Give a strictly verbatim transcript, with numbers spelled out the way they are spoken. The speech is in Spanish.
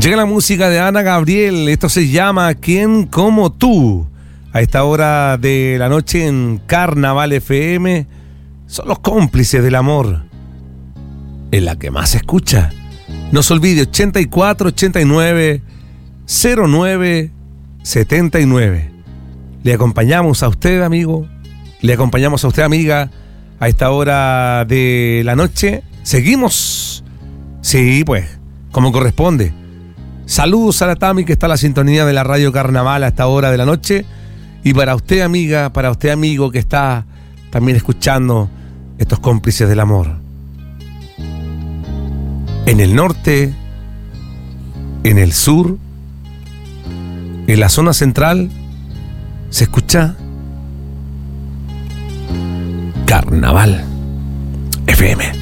Llega la música de Ana Gabriel. Esto se llama ¿Quién como tú? A esta hora de la noche en Carnaval F M. Son los cómplices del amor. En la que más se escucha. No se olvide, ochenta y cuatro, ochenta y nueve, cero nueve, setenta y nueve. Le acompañamos a usted, amigo. Le acompañamos a usted, amiga, a esta hora de la noche. Seguimos. Sí, pues, como corresponde. Saludos a la Tami, que está a la sintonía de la Radio Carnaval a esta hora de la noche. Y para usted, amiga, para usted, amigo, que está también escuchando estos cómplices del amor. En el norte, en el sur, en la zona central, se escucha Carnaval F M.